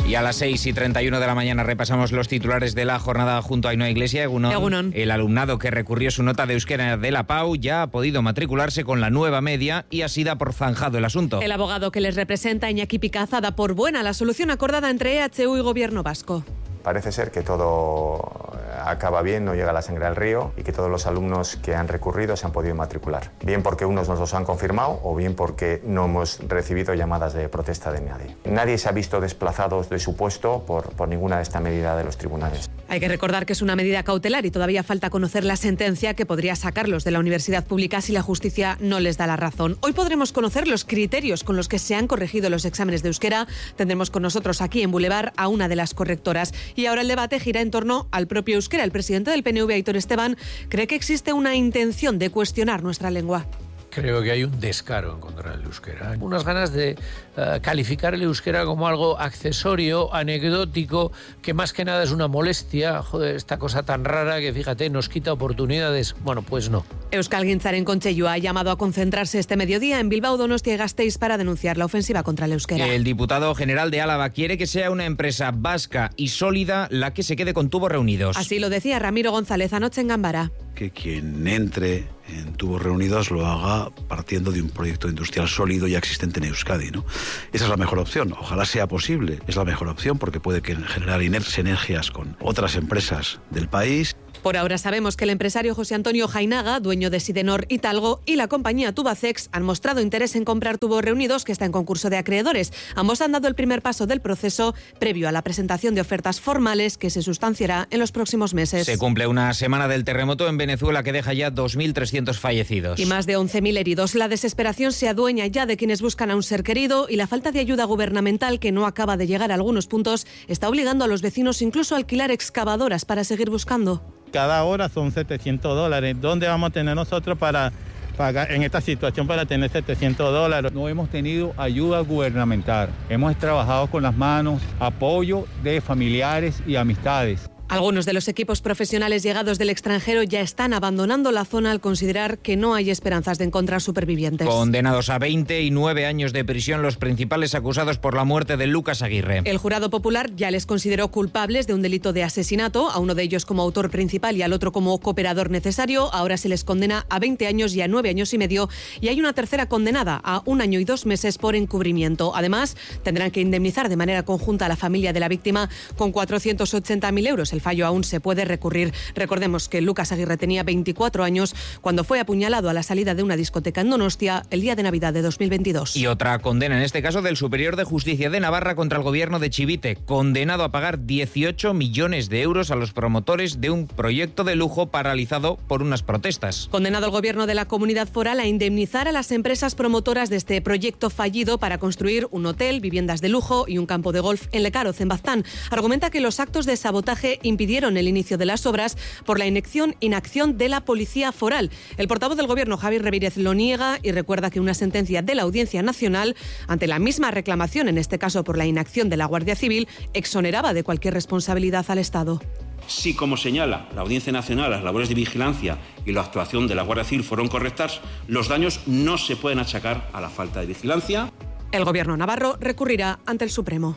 Y a las 6:31 de la mañana repasamos los titulares de la jornada junto a Ainhoa Iglesia. Egunon. El alumnado que recurrió su nota de euskera de la PAU ya ha podido matricularse con la nueva media y así da por zanjado el asunto. El abogado que les representa, Iñaki Picaza, da por buena la solución acordada entre EHU y Gobierno vasco. Parece ser que todo acaba bien, no llega la sangre al río y que todos los alumnos que han recurrido se han podido matricular. Bien porque unos nos los han confirmado o bien porque no hemos recibido llamadas de protesta de nadie. Nadie se ha visto desplazado de su puesto por ninguna de esta medida de los tribunales. Hay que recordar que es una medida cautelar y todavía falta conocer la sentencia que podría sacarlos de la universidad pública si la justicia no les da la razón. Hoy podremos conocer los criterios con los que se han corregido los exámenes de euskera. Tendremos con nosotros aquí en Boulevard a una de las correctoras. Y ahora el debate gira en torno al propio euskera. El presidente del PNV, Aitor Esteban, cree que existe una intención de cuestionar nuestra lengua. Creo que hay un descaro en contra del euskera. Unas ganas de calificar el euskera como algo accesorio, anecdótico, que más que nada es una molestia. Joder, esta cosa tan rara que, fíjate, nos quita oportunidades. Bueno, pues no. Euskalgintzaren Kontseilua ha llamado a concentrarse este mediodía en Bilbao, Donostia y Gasteiz para denunciar la ofensiva contra el euskera. El diputado general de Álava quiere que sea una empresa vasca y sólida la que se quede con Tubos Reunidos. Así lo decía Ramiro González anoche en Gambara. Que quien entre en Tubos Reunidos lo haga partiendo de un proyecto industrial sólido ya existente en Euskadi, ¿no? Esa es la mejor opción, ojalá sea posible, es la mejor opción porque puede generar sinergias con otras empresas del país. Por ahora sabemos que el empresario José Antonio Jainaga, dueño de Sidenor y Talgo, y la compañía Tubacex han mostrado interés en comprar Tubos Reunidos, que está en concurso de acreedores. Ambos han dado el primer paso del proceso previo a la presentación de ofertas formales que se sustanciará en los próximos meses. Se cumple una semana del terremoto en Venezuela que deja ya 2.300 fallecidos. Y más de 11.000 heridos. La desesperación se adueña ya de quienes buscan a un ser querido y la falta de ayuda gubernamental, que no acaba de llegar a algunos puntos, está obligando a los vecinos incluso a alquilar excavadoras para seguir buscando. Cada hora son $700. ¿Dónde vamos a tener nosotros para pagar en esta situación para tener $700? No hemos tenido ayuda gubernamental. Hemos trabajado con las manos, apoyo de familiares y amistades. Algunos de los equipos profesionales llegados del extranjero ya están abandonando la zona al considerar que no hay esperanzas de encontrar supervivientes. Condenados a 20 y 9 años de prisión los principales acusados por la muerte de Lucas Aguirre. El jurado popular ya les consideró culpables de un delito de asesinato, a uno de ellos como autor principal y al otro como cooperador necesario. Ahora se les condena a 20 años y a 9 años y medio y hay una tercera condenada a 1 año y 2 meses por encubrimiento. Además, tendrán que indemnizar de manera conjunta a la familia de la víctima con 480.000 euros. El fallo aún se puede recurrir. Recordemos que Lucas Aguirre tenía 24 años cuando fue apuñalado a la salida de una discoteca en Donostia el día de Navidad de 2022. Y otra condena, en este caso del Superior de Justicia de Navarra contra el gobierno de Chivite, condenado a pagar 18 millones de euros a los promotores de un proyecto de lujo paralizado por unas protestas. Condenado el gobierno de la comunidad foral a indemnizar a las empresas promotoras de este proyecto fallido para construir un hotel, viviendas de lujo y un campo de golf en Lecaroz, en Baztán. Argumenta que los actos de sabotaje impidieron el inicio de las obras por la inacción de la policía foral. El portavoz del gobierno, Javier Revírez, lo niega y recuerda que una sentencia de la Audiencia Nacional, ante la misma reclamación, en este caso por la inacción de la Guardia Civil, exoneraba de cualquier responsabilidad al Estado. Si, como señala la Audiencia Nacional, las labores de vigilancia y la actuación de la Guardia Civil fueron correctas, los daños no se pueden achacar a la falta de vigilancia. El gobierno navarro recurrirá ante el Supremo.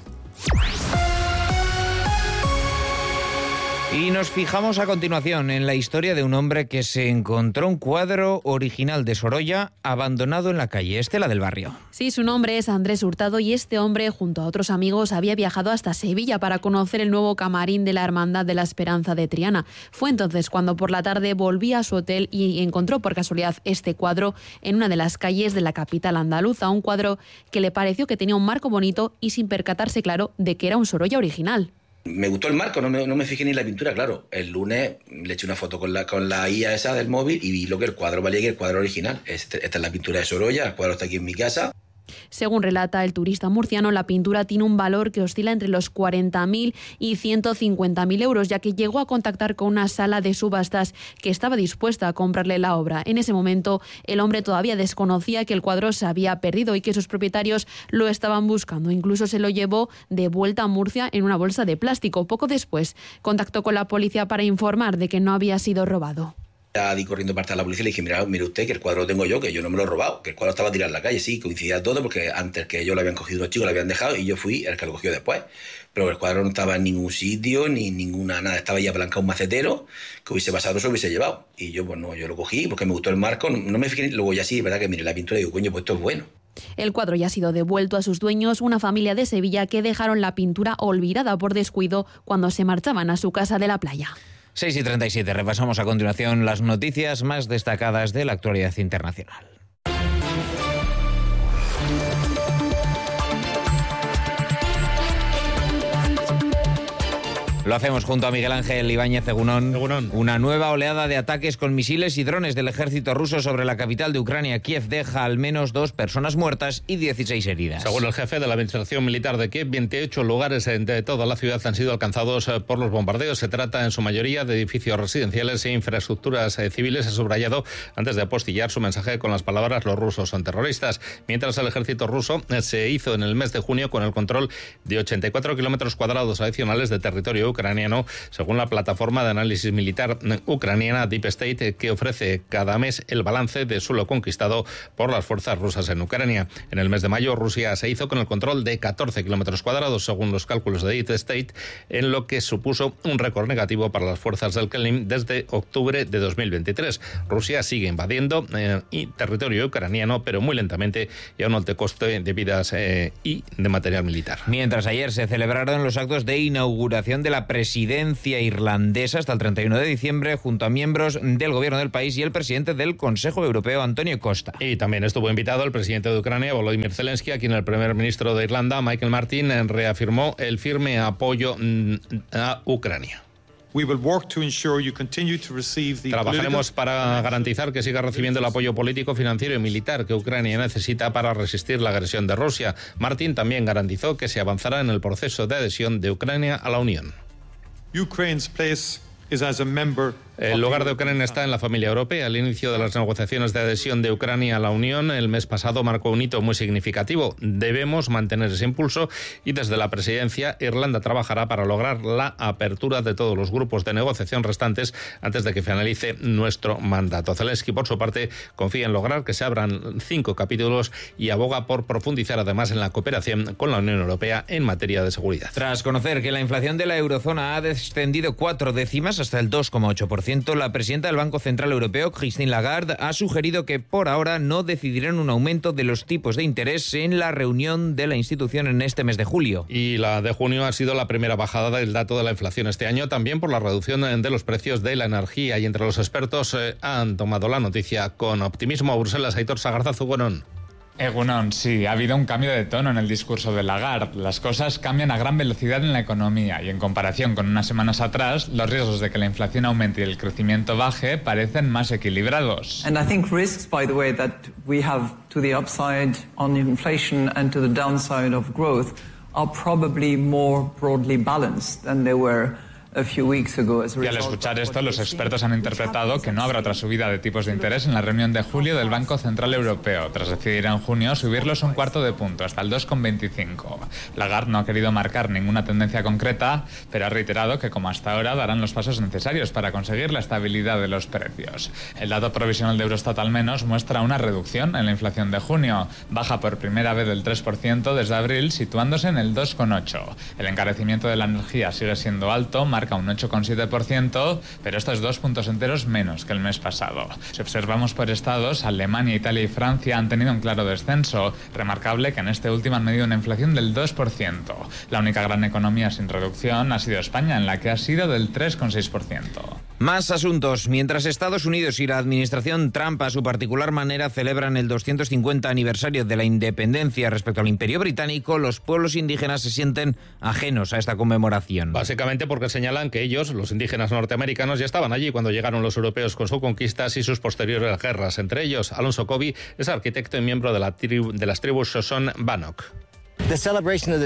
Y nos fijamos a continuación en la historia de un hombre que se encontró un cuadro original de Sorolla abandonado en la calle. Estela del Barrio. Sí, su nombre es Andrés Hurtado y este hombre, junto a otros amigos, había viajado hasta Sevilla para conocer el nuevo camarín de la Hermandad de la Esperanza de Triana. Fue entonces cuando por la tarde volvía a su hotel y encontró por casualidad este cuadro en una de las calles de la capital andaluza. Un cuadro que le pareció que tenía un marco bonito y sin percatarse, claro, de que era un Sorolla original. Me gustó el marco, no me fijé ni en la pintura, claro. El lunes le eché una foto con la IA esa del móvil y vi lo que el cuadro valía, que el cuadro original. Esta es la pintura de Sorolla, el cuadro está aquí en mi casa. Según relata el turista murciano, la pintura tiene un valor que oscila entre los 40.000 y 150.000 euros, ya que llegó a contactar con una sala de subastas que estaba dispuesta a comprarle la obra. En ese momento, el hombre todavía desconocía que el cuadro se había perdido y que sus propietarios lo estaban buscando. Incluso se lo llevó de vuelta a Murcia en una bolsa de plástico. Poco después, contactó con la policía para informar de que no había sido robado. Di corriendo parte a la policía y le dije, mire usted que el cuadro lo tengo yo, que yo no me lo he robado, que el cuadro estaba tirado en la calle. Sí, coincidía todo porque antes que ellos lo habían cogido unos chicos, lo habían dejado y yo fui el que lo cogió después. Pero el cuadro no estaba en ningún sitio, ni ninguna nada, estaba ya apalancado un macetero, que hubiese pasado eso lo hubiese llevado. Y yo, pues no, yo lo cogí porque me gustó el marco, no me fijé, luego ya sí, verdad que mire la pintura y digo, coño, pues esto es bueno. El cuadro ya ha sido devuelto a sus dueños, una familia de Sevilla que dejaron la pintura olvidada por descuido cuando se marchaban a su casa de la playa. 6:37, repasamos a continuación las noticias más destacadas de la actualidad internacional. Lo hacemos junto a Miguel Ángel Ibáñez Egunon. Una nueva oleada de ataques con misiles y drones del ejército ruso sobre la capital de Ucrania, Kiev, deja al menos 2 personas muertas y 16 heridas. Según el jefe de la administración militar de Kiev, 28 lugares de toda la ciudad han sido alcanzados por los bombardeos. Se trata en su mayoría de edificios residenciales e infraestructuras civiles, ha subrayado antes de apostillar su mensaje con las palabras "los rusos son terroristas". Mientras el ejército ruso se hizo en el mes de junio con el control de 84 kilómetros cuadrados adicionales de territorio ucraniano, según la plataforma de análisis militar ucraniana Deep State, que ofrece cada mes el balance de suelo conquistado por las fuerzas rusas en Ucrania. En el mes de mayo, Rusia se hizo con el control de 14 kilómetros cuadrados, según los cálculos de Deep State, en lo que supuso un récord negativo para las fuerzas del Kremlin desde octubre de 2023. Rusia sigue invadiendo territorio ucraniano, pero muy lentamente y a un alto coste de vidas y de material militar. Mientras ayer se celebraron los actos de inauguración de la presidencia irlandesa hasta el 31 de diciembre, junto a miembros del gobierno del país y el presidente del Consejo Europeo, Antonio Costa. Y también estuvo invitado el presidente de Ucrania, Volodymyr Zelensky, a quien el primer ministro de Irlanda, Michael Martin, reafirmó el firme apoyo a Ucrania. Trabajaremos para garantizar que siga recibiendo el apoyo político, financiero y militar que Ucrania necesita para resistir la agresión de Rusia. Martin también garantizó que se avanzará en el proceso de adhesión de Ucrania a la Unión. El lugar de Ucrania está en la familia europea. El inicio de las negociaciones de adhesión de Ucrania a la Unión el mes pasado marcó un hito muy significativo. Debemos mantener ese impulso y desde la presidencia Irlanda trabajará para lograr la apertura de todos los grupos de negociación restantes antes de que finalice nuestro mandato. Zelensky, por su parte, confía en lograr que se abran 5 capítulos y aboga por profundizar además en la cooperación con la Unión Europea en materia de seguridad. Tras conocer que la inflación de la eurozona ha descendido 4 décimas hasta el 2,8%, la presidenta del Banco Central Europeo, Christine Lagarde, ha sugerido que por ahora no decidirán un aumento de los tipos de interés en la reunión de la institución en este mes de julio. Y la de junio ha sido la primera bajada del dato de la inflación este año, también por la reducción de los precios de la energía. Y entre los expertos han tomado la noticia con optimismo. A Bruselas, Aitor Sagarza, Zugonón. Egunon, sí, ha habido un cambio de tono en el discurso de Lagarde. Las cosas cambian a gran velocidad en la economía y en comparación con unas semanas atrás, los riesgos de que la inflación aumente y el crecimiento baje parecen más equilibrados. And I think risks, by the way, that we have to the upside on inflation and to the downside of growth are probably more broadly balanced than they were a few weeks ago. Y al escuchar esto, los expertos han interpretado que no habrá otra subida de tipos de interés en la reunión de julio del Banco Central Europeo, tras decidir en junio subirlos 1/4 punto, hasta el 2,25. Lagarde no ha querido marcar ninguna tendencia concreta, pero ha reiterado que, como hasta ahora, darán los pasos necesarios para conseguir la estabilidad de los precios. El dato provisional de Eurostat, al menos, muestra una reducción en la inflación de junio. Baja por primera vez del 3% desde abril, situándose en el 2,8%. El encarecimiento de la energía sigue siendo alto, marca un 8,7%, pero esto es 2 puntos enteros menos que el mes pasado. Si observamos por estados, Alemania, Italia y Francia han tenido un claro descenso. Remarcable que en este último han medido una inflación del 2%. La única gran economía sin reducción ha sido España, en la que ha sido del 3,6%. Más asuntos. Mientras Estados Unidos y la administración Trump, a su particular manera, celebran el 250 aniversario de la independencia respecto al Imperio Británico, los pueblos indígenas se sienten ajenos a esta conmemoración. Básicamente porque señalan que ellos, los indígenas norteamericanos, ya estaban allí cuando llegaron los europeos con sus conquistas y sus posteriores guerras. Entre ellos, Alonso Coby es arquitecto y miembro de las tribus Shoshone-Bannock. La celebración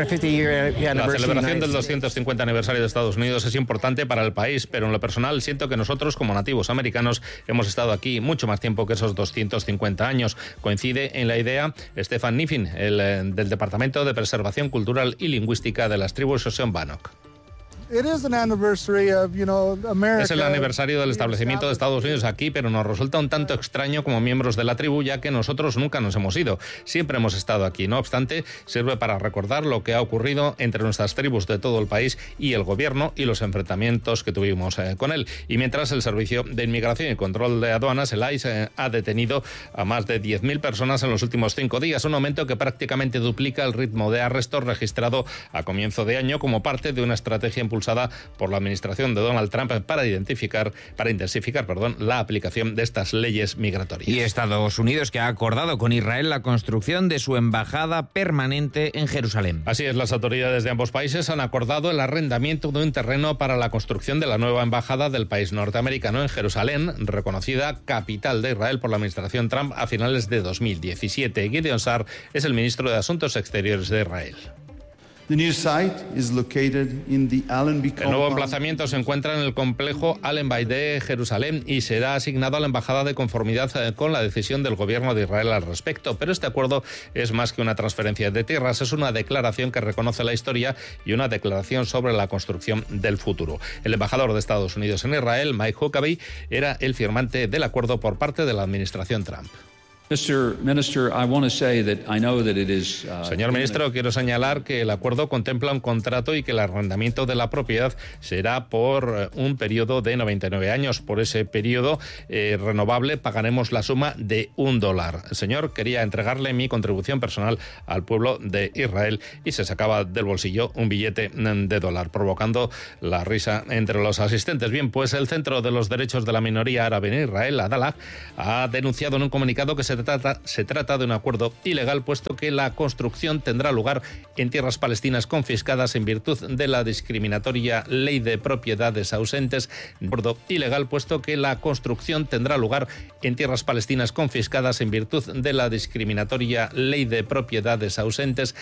del 250 aniversario de Estados Unidos es importante para el país, pero en lo personal siento que nosotros, como nativos americanos, hemos estado aquí mucho más tiempo que esos 250 años. Coincide en la idea Stefan Niffin, del Departamento de Preservación Cultural y Lingüística de las tribus Shoshone-Bannock. Es el aniversario del establecimiento de Estados Unidos aquí, pero nos resulta un tanto extraño como miembros de la tribu, ya que nosotros nunca nos hemos ido. Siempre hemos estado aquí. No obstante, sirve para recordar lo que ha ocurrido entre nuestras tribus de todo el país y el gobierno y los enfrentamientos que tuvimos con él. Y mientras el Servicio de Inmigración y Control de Aduanas, el ICE, ha detenido a más de 10.000 personas en los últimos 5 días, un aumento que prácticamente duplica el ritmo de arrestos registrado a comienzo de año como parte de una estrategia impulsada por la administración de Donald Trump para intensificar la aplicación de estas leyes migratorias. Y Estados Unidos, que ha acordado con Israel la construcción de su embajada permanente en Jerusalén. Así es, las autoridades de ambos países han acordado el arrendamiento de un terreno para la construcción de la nueva embajada del país norteamericano en Jerusalén, reconocida capital de Israel por la administración Trump a finales de 2017. Gideon Sa'ar es el ministro de Asuntos Exteriores de Israel. El nuevo emplazamiento se encuentra en el complejo Allenby de Jerusalén y será asignado a la Embajada de conformidad con la decisión del gobierno de Israel al respecto. Pero este acuerdo es más que una transferencia de tierras, es una declaración que reconoce la historia y una declaración sobre la construcción del futuro. El embajador de Estados Unidos en Israel, Mike Huckabee, era el firmante del acuerdo por parte de la administración Trump. Señor ministro, quiero señalar que el acuerdo contempla un contrato y que el arrendamiento de la propiedad será por un periodo de 99 años. Por ese periodo renovable pagaremos la suma de $1. Señor, quería entregarle mi contribución personal al pueblo de Israel y se sacaba del bolsillo un billete de $1, provocando la risa entre los asistentes. Bien, pues el Centro de los Derechos de la Minoría Árabe en Israel, Adalah, ha denunciado en un comunicado que se trata de un acuerdo ilegal, puesto que la construcción tendrá lugar en tierras palestinas confiscadas en virtud de la discriminatoria Ley de Propiedades Ausentes. Acuerdo ilegal, puesto que la construcción tendrá lugar en tierras palestinas confiscadas en virtud de la discriminatoria Ley de Propiedades Ausentes